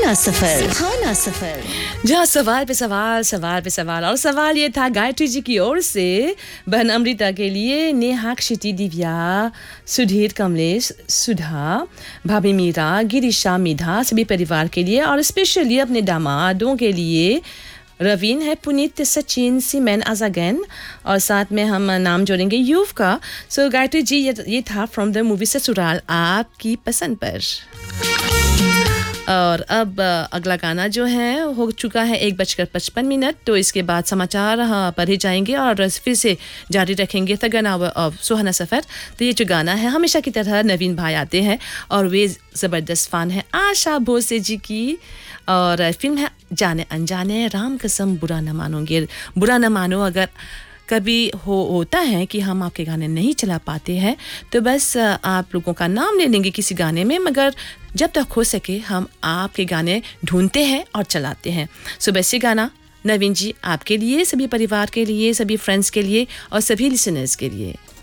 सुहाना सफर जहाँ सवाल पे सवाल सवाल पे सवाल और सवाल ये था गायत्री जी की ओर से बहन अमृता के लिए, नेहा, क्षिति, दिव्या, सुधीर, कमलेश, सुधा, भाभी मीरा, गिरिशा, मिधा, सभी परिवार के लिए और स्पेशली अपने दामादों के लिए रवीन है, पुनीत, सचिन, सीमेन, अजागन और साथ में हम नाम जोड़ेंगे यूव का। सो गायत्री जी ये था फ्रॉम द मूवी ससुराल आपकी पसंद पर। और अब अगला गाना जो है हो चुका है 1:55, तो इसके बाद समाचार पढ़े जाएंगे और फिर से जारी रखेंगे द गाना ऑफ सुहाना सफ़र। तो ये जो गाना है हमेशा की तरह नवीन भाई आते हैं और वे ज़बरदस्त फ़ान है आशा भोसले जी की और फिल्म है जाने अनजाने। राम कसम बुरा न मानोगे, बुरा न मानो अगर कभी होता है कि हम आपके गाने नहीं चला पाते हैं तो बस आप लोगों का नाम ले लेंगे किसी गाने में, मगर जब तक हो सके हम आपके गाने ढूंढते हैं और चलाते हैं। सो बस ये गाना नवीन जी आपके लिए, सभी परिवार के लिए, सभी फ्रेंड्स के लिए और सभी लिसनर्स के लिए।